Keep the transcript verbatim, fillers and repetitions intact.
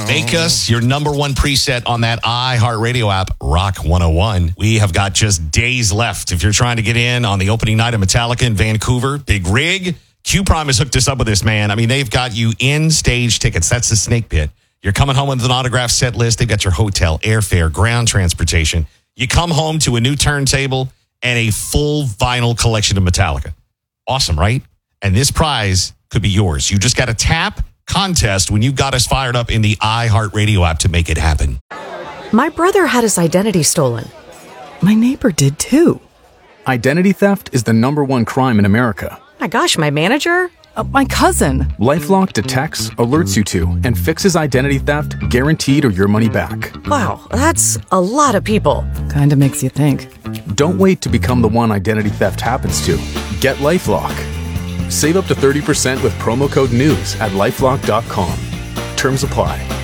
Make us your number one preset on that iHeartRadio app, Rock one oh one. We have got just days left. If you're trying to get in on the opening night of Metallica in Vancouver, big rig. Q Prime has hooked us up with this, man. I mean, they've got you in stage tickets. That's the Snake Pit. You're coming home with an autographed set list. They've got your hotel, airfare, ground transportation. You come home to a new turntable and a full vinyl collection of Metallica. Awesome, right? And this prize could be yours. You just got to tap contest when you've got us fired up in the iHeartRadio app to make it happen. My brother had his identity stolen. My neighbor did too. Identity theft is the number one crime in America. My gosh, my manager? Uh, my cousin. LifeLock detects, alerts you to, and fixes identity theft guaranteed or your money back. Wow, that's a lot of people. Kinda makes you think. Don't wait to become the one identity theft happens to. Get LifeLock. Save up to thirty percent with promo code NEWS at LifeLock dot com. Terms apply.